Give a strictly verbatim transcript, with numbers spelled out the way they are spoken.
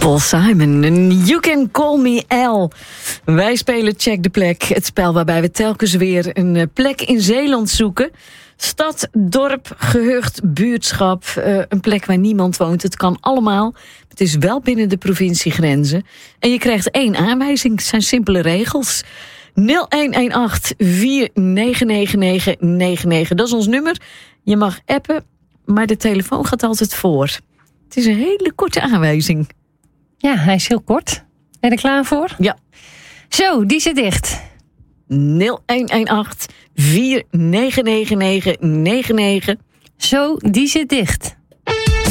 Paul Simon en You Can Call Me Al. Wij spelen Check de Plek. Het spel waarbij we telkens weer een plek in Zeeland zoeken. Stad, dorp, gehucht, buurtschap. Uh, een plek waar niemand woont. Het kan allemaal. Het is wel binnen de provinciegrenzen. En je krijgt één aanwijzing. Het zijn simpele regels. nul een een acht vier negen negen negen negen negen. Dat is ons nummer. Je mag appen, maar de telefoon gaat altijd voor. Het is een hele korte aanwijzing. Ja, hij is heel kort. Ben je er klaar voor? Ja. Zo, die zit dicht. nul een een acht vier negen negen negen negen negen. Zo, die zit dicht.